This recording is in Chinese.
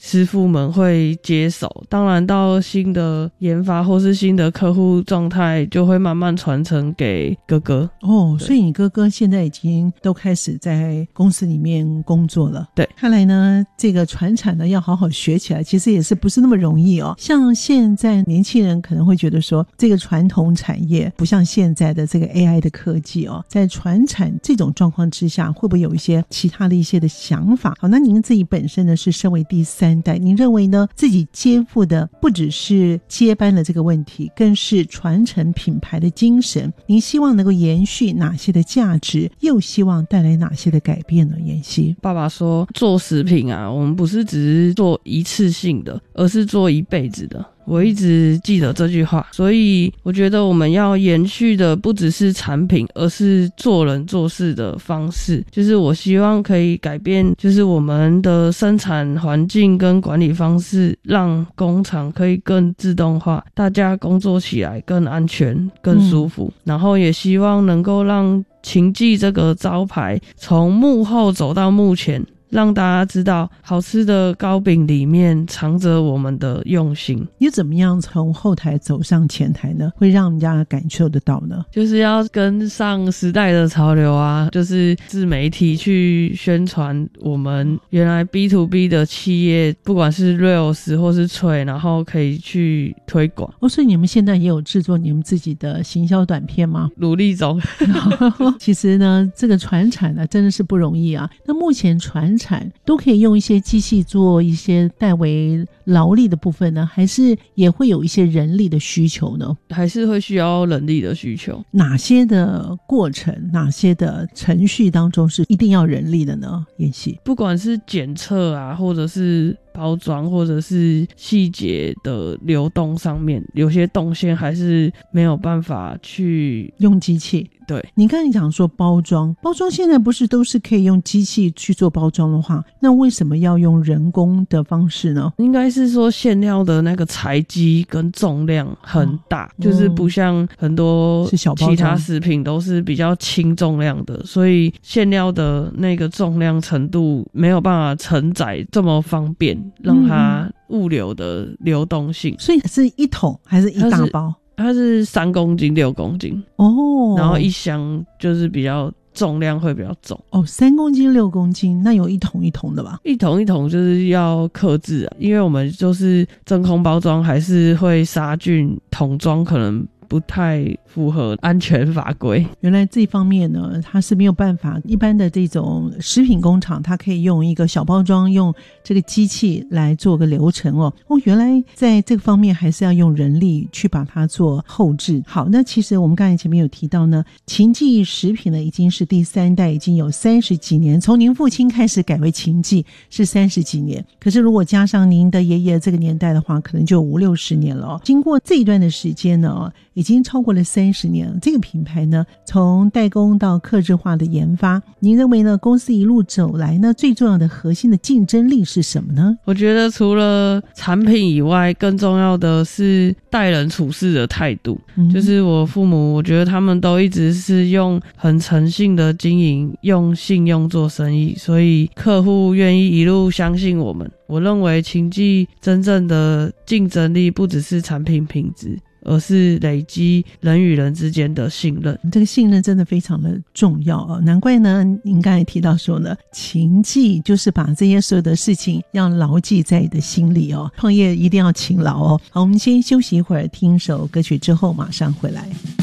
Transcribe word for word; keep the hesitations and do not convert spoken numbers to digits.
师傅们会接手，当然到新的研发或是新的客户状态就会慢慢传承给哥哥。 哦，所以你哥哥现在已经都开始在公司里面工作了。 对， 看来呢这个传产呢要好好学起来，其实也是不是那么容易哦。像现在年轻人可能会觉得说这个传统产业不像现在的这个 A I 的科技哦，在传产这种状况之下会不会有一些其他的一些的想法？好，那您自己本身呢是身为第三代，您认为呢自己肩负的不只是接班的这个问题，更是传承品牌的精神，您希望能够延续哪些的价值，又希望带来哪些的改变呢？妍希爸爸说做食品啊，我们不是只是做一次性的，而是做一辈子的。我一直记得这句话，所以我觉得我们要延续的不只是产品，而是做人做事的方式。就是我希望可以改变，就是我们的生产环境跟管理方式，让工厂可以更自动化，大家工作起来更安全更舒服、嗯、然后也希望能够让秦记这个招牌从幕后走到幕前，让大家知道好吃的糕饼里面藏着我们的用心。 你怎么样从后台走上前台呢？会让人家感受得到呢？ 就是要跟上时代的潮流啊，就是自媒体去宣传我们原来 B to B 的企业，不管是 Reels 或是脆，然后可以去推广。 哦，所以你们现在也有制作你们自己的行销短片吗？ 努力中其实呢这个传产呢真的是不容易啊。那目前传产都可以用一些机器做一些代为劳力的部分呢，还是也会有一些人力的需求呢？ 还是会需要人力的需求。 哪些的过程，哪些的程序当中是一定要人力的呢？妍希， 不管是检测啊，或者是包装，或者是细节的流动上面，有些动线还是没有办法去用机器。 对， 你刚才讲说包装，包装现在不是都是可以用机器去做包装的话，那为什么要用人工的方式呢？ 应该是说馅料的那个材积跟重量很大、哦、就是不像很多其他食品都是比较轻重量的，所以馅料的那个重量程度没有办法承载这么方便，让它物流的流动性、嗯、 所以是一桶还是一大包？ 它是三公斤六公斤哦， 然后一箱就是比较重量会比较重哦，三公斤六公斤，那有一桶一桶的吧？ 一桶一桶就是要克制啊，因为我们就是真空包装，还是会杀菌，桶装可能不太符合安全法规。 原来这方面呢它是没有办法，一般的这种食品工厂它可以用一个小包装，用这个机器来做个流程哦。哦，原来在这个方面还是要用人力去把它做后置。好，那其实我们刚才前面有提到呢，秦记食品呢已经是第三代，已经有三十几年，从您父亲开始改为秦记是三十几年，可是如果加上您的爷爷这个年代的话，可能就五六十年了哦。经过这一段的时间呢已经超过了三十年了。这个品牌呢从代工到客制化的研发，您认为呢公司一路走来呢最重要的核心的竞争力是什么呢？ 我觉得除了产品以外，更重要的是待人处事的态度、嗯、就是我父母，我觉得他们都一直是用很诚信的经营，用信用做生意，所以客户愿意一路相信我们。我认为秦记真正的竞争力不只是产品品质，而是累积人与人之间的信任。 这个信任真的非常的重要啊！难怪呢您刚才提到说呢，勤记就是把这些所有的事情要牢记在你的心里哦。创业一定要勤劳哦。好，我们先休息一会儿，听首歌曲之后马上回来。